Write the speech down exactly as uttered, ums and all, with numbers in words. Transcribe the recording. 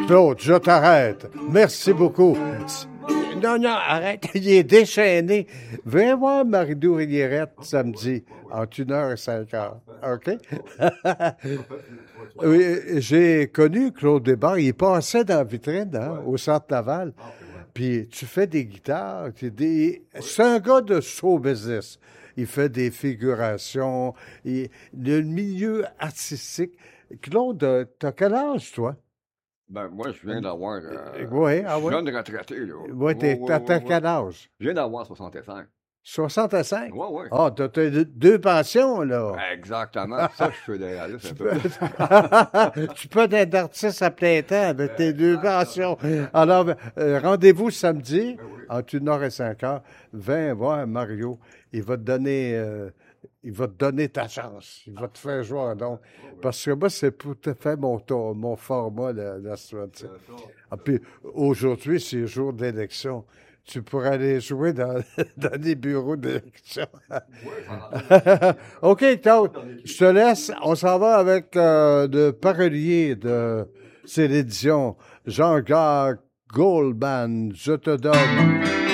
Claude, je t'arrête. Merci beaucoup. Non, non, arrête. Il est déchaîné. Viens voir Marie-Lou Riérette samedi, entre une heure et cinq heures. OK? Oui, j'ai connu Claude Desbarres. Il passait dans la vitrine, hein, au Centre Naval. Puis tu fais des guitares. Des... C'est un gars de show business. Il fait des figurations. Il... Le milieu artistique. Claude, t'as quel âge, toi? Ben, moi, je viens d'avoir. Euh, Oui, ah je oui. viens de retraiter, là. Oui, t'es, Ouais, t'as, ouais, t'as ouais, quel ouais. âge? Je viens d'avoir soixante-cinq. soixante-cinq? Ouais, ouais. Ah, t'as, t'as deux, deux pensions, là. Exactement. Ça, je suis réaliste un Tu peu. peux, tu peux être artiste à plein temps avec tes deux pensions. Alors, euh, rendez-vous samedi, entre une heure et cinq heures. Viens voir Mario. Il va te donner, euh, il va te donner ta chance. Il va te faire jouer, donc. Parce que moi, c'est tout à fait mon, ton- mon format, la, la semaine. Ah, puis aujourd'hui, c'est jour d'élection. Tu pourrais aller jouer dans, dans les bureaux d'élection. OK, Claude, je te laisse. On s'en va avec euh, le parolier de c'est l'édition, Jean-Jacques Goldman. Je te donne